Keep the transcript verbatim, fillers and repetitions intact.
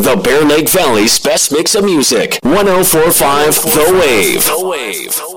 the Bear Lake Valley's best mix of music. one oh four point five The Wave. The Wave.